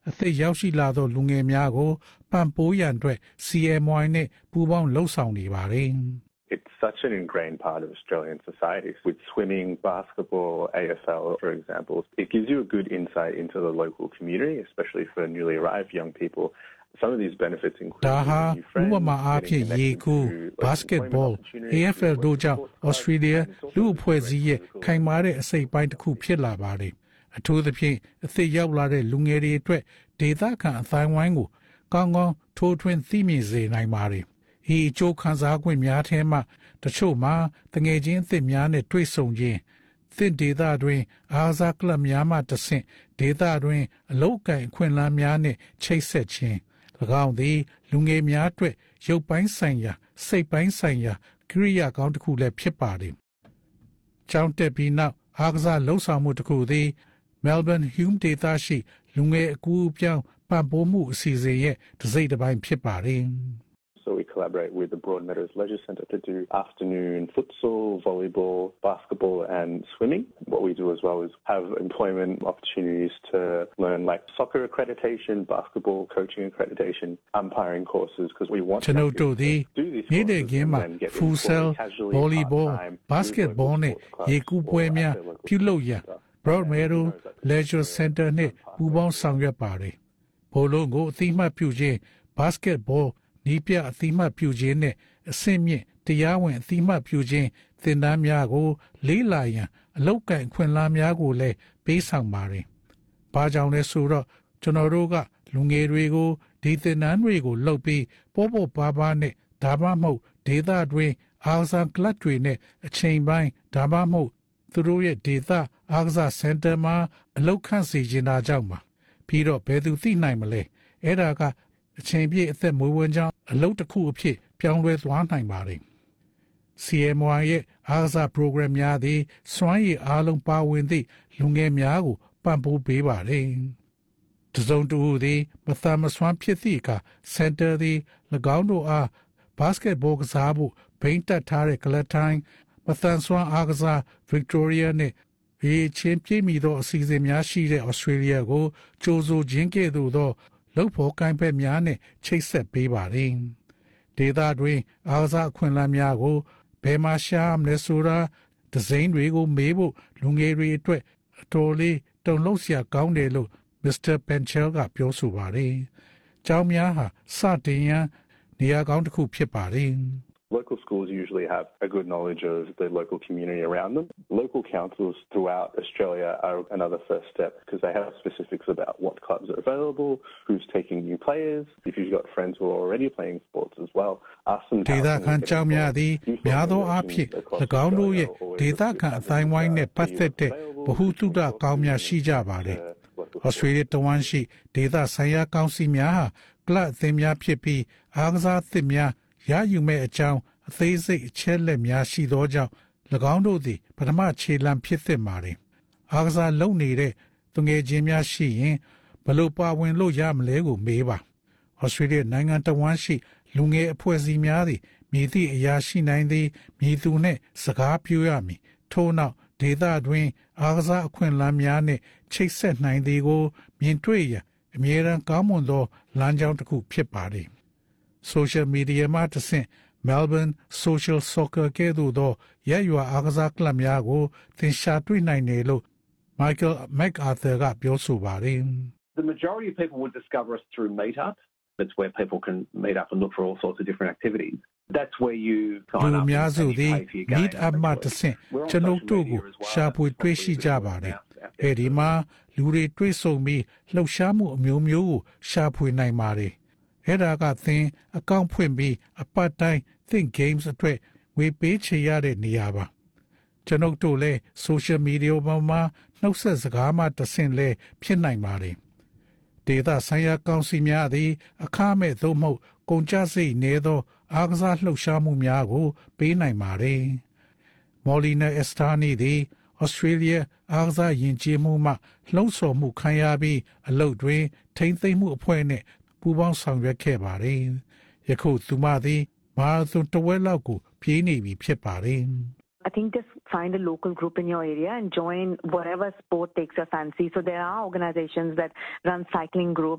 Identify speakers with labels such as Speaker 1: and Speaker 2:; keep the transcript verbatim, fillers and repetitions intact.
Speaker 1: အသစ်ရောက်ရှိလာသောလူငယ်များကိုပံ့ပိုးရန်အတွက် C M Y နဲ့ပူးပေါင်းလှုပ်ဆောင်နေပါတယ်။
Speaker 2: It's such an ingrained part of Australian society. With swimming, basketball, A F L, for example, it gives you a good insight into the local community, especially for newly arrived young people. Some of these benefits include
Speaker 1: ဒါဟာဥပမာအားဖြင့်ရေကူး basketball, A F L တို့ကြောင့် Australia လူအဖွဲ့အစည်းရဲ့ခိုင်မာတဲ့အစိပ်ပိုင်းတစ်ခုဖြစ်လာပါတယ်။အထူးသဖြင့်အသစ်ရောက်လာတဲ့လူငယ်တွေအတွက်ဒေသခံအသိုင်းအဝိုင်းကိုကောင်းကောင်းထိုးထွင်းသိမြင်စေနိုင်ပါတယ်။ဒီအကျိုးခံစား권များထဲမှတချို့မှာတငယ်ချင်းအသစ်များနဲ့တွေ့ဆုံခြင်းသင်ဒေသတွင်အားစားကလပ်များမှတဆင့်ဒေသတွင်အလုပ်ကိုင်အခွင့်အလမ်းများနှင့်ချိတ်ဆက်ခြင်း၎င်းသည်လူငယ်များအတွက်ရုပ်ပိုင်းဆိုင်ရာစိတ်ပိုင်းဆိုင်ရာကိရိယာကောင်းတစ်ခုလည်းဖြစ်ပါတယ်။ကျောင်းတက်ပြီးနောက်အားကစားလှုပ်ဆောင်မှုတစ်ခုသည် Melbourne Hume ဒေသရှိလူငယ်အကူအပြောင်းပံ့ပိုးမှုအစီအစဉ်ရဲ့တစ်စိတ်တစ်ပိုင်းဖြစ်ပါတယ်။
Speaker 2: So we collaborate with the Broadmeadows Leisure Centre to do afternoon futsal, volleyball, basketball and swimming. What we do as well is have employment opportunities to learn like soccer accreditation, basketball coaching accreditation, umpiring courses because we want to
Speaker 1: do these courses and get futsal, volleyball, basketball နဲ့ရေကူးပွဲများပြုလုပ်ရန် Broadmeadows Leisure Centre နဲ့ပူးပေါင်းဆောင်ရွက်ပါတယ်။ဘောလုံးကိုအသိမှတ်ပြုခြင်း basketballနီးပြအသိမှတ်ပြုခြင်းနဲ့အဆင့်မြင့်တရားဝင်အသိမှတ်ပြုခြင်းသင်တန်းများကိုလေးလာရန်အလောက်ကန်ခွင့်လားများကိုလည်းပေးဆောင်ပါတယ်။ဘာကြောင့်လဲဆိုတော့ကျွန်တော်တို့ကလူငယ်တွေကိုဒီသင်တန်းတွေကိုလုပ်ပြီးပေါ်ပေါ်ပါပါနဲ့ဒါမှမဟုတ်ဒေသတွင်အားကစားကလပ်တွေနဲ့အချိန်ပိုင်းဒါမှမဟုတ်သူတို့ရဲ့ဒေသအားကစားစင်တာမှာအလောက်ခန့်စီခြင်းတာကြောင့်ပါပြီးတော့ဘယ်သူသိနိုင်မလဲအဲ့ဒါကအချိန်ပြည့်အသက်မွေးဝမ်းကြောင်းအလုပ်တစ်ခုအဖြစ်ပြောင်းလဲသွားနိုင်ပါတယ်။ C M Y ရဲ့အားကစား program များသည်စွမ်းရည်အားလုံးပါဝင်သည့်လူငယ်များကိုပံ့ပိုးပေးပါတယ်။တစုံတူသည်မသာမစွမ်းဖြစ်သည့်အခါ center သည်၎င်းတို့အား basketball ကစားဖို့ဘိန်းတက်ထားတဲ့ကလပ်တိုင်းမသန်စွမ်းအားကစား Victoria နဲ့ရေချင်းပြည့်မီသောအစီအစဉ်များရှိတဲ့ Australia ကိုကြိုးဆိုခြင်းကဲ့သို့သောလုပ်ဖို့ကိုင်ဖက်များနဲ့ချိတ်ဆက်ပေးပါတယ်။ဒေသတွင်အားကစားအခွင့်အလမ်းများကိုဘယ်မှာရှာမလဲဆိုတာဒီဇိုင်းတွေကိုမေးဖို့လူငယ်တွေအတွက်အတော်လေးတုန်လှုပ်စရာကောင်းတယ်လို့ Mister Penchel ကပြောဆိုပါတယ်။ကျောင်းများဟာစတင်ရန်နေရာကောင်းတစ်ခုဖြစ်ပါတယ်။
Speaker 2: Local schools usually have a good knowledge of the local community around them. Local councils throughout Australia are another first step because they have specifics about what clubs are available, who's taking new players. If you've got friends who are already playing sports as well, ask them to
Speaker 1: ဒေသခံကျောင်းများသည်များသောအားဖြင့်၎င်းတို့ရဲ့ဒေသခံအတိုင်းဝိုင်းနဲ့ပတ်သက်တဲ့ဗဟုသုတကောင်းများရှိကြပါတယ်။ Australia တဝန်ရှိဒေသဆိုင်ရာကောင်စီများဟာကလပ်အသင်းများဖြစ်ပြီးအားကစားသစ်များရယူမဲ့အကြောင်းအသေးစိတ်အချက်လက်များရှိသောကြောင့်၎င်းတို့သည်ပထမခြေလှမ်းဖြစ်သင့်ပါတယ်။အားကစားလုပ်နေတဲ့သူငယ်ချင်းများရှိရင်ဘယ်လိုပါဝင်လို့ရမလဲကိုမေးပါ။ Australia နိုင်ငံတဝန်းရှိလူငယ်အဖွဲ့အစည်းများသည်မည်သည့်အရာရှိနိုင်သည်မည်သူနှင့်စကားပြောရမည်ထို့နောက်ဒေသတွင်အားကစားအခွင့်အလမ်းများနှင့်ချိတ်ဆက်နိုင်သည်ကိုမြင်တွေ့ရန်အမြဲတမ်းကောင်းမွန်သောလမ်းကြောင်းတစ်ခုဖြစ်ပါတယ်။ Social media မှာတဆင့် Melbourne Social Soccer ကဲ့သို့သောရက်ရွာအားကစားကလပ်များကိုသင်ရှာတွေ့နိုင်တယ်လို့ Michael MacArthur ကပြောဆိုပါတယ်။
Speaker 3: The majority of people would discover us through Meetup. That's where people can meet up and look for all sorts of different activities. That's where you sign up and pay for your game.
Speaker 1: Meet up မှာတဆင့်ကျွန်ုပ်တို့ကိုရှာဖွေတွေ့ရှိကြပါတယ်။အဲဒီမှာလူတွေတွေ့ဆုံပြီးလှုပ်ရှားမှုအမျိုးမျိုးကိုရှာဖွေနိုင်ပါတယ်။အဲ့ဒါကသင်အကောင့်ဖွင့်ပြီးအပတ်တိုင်း Think Games အတွက်ဝေပေးချေရတဲ့နေရာပါကျွန်ုပ်တို့လည်း social media ပေါ်မှာနှုတ်ဆက်စကားမှတဆင့်လဲဖြစ်နိုင်ပါတယ်ဒေသဆိုင်ရာကောင်စီများသည်အခမဲ့သို့မဟုတ်ကုန်ကျစရိတ်နည်းသောအားကစားလှုပ်ရှားမှုများကိုပေးနိုင်ပါတယ်မော်လီနာအက်စတာနီသည် Australia အားကစားယဉ်ကျေးမှုမှလှုံ့ဆော်မှုခံရပြီးအလုပ်တွင်ထိမ့်သိမ်းမှုအဖွဲ့နှင့်ပူးပေါင်းဆောင်ရွက်ခဲ့ပါတယ်ယခုသူမသည်မာရသွန်တဝက်လောက်ကိုပြေးနေပြီဖြစ်ပါတယ်
Speaker 4: I think just find a local group in your area and join whatever sport takes your fancy. So there are organizations that run cycling groups.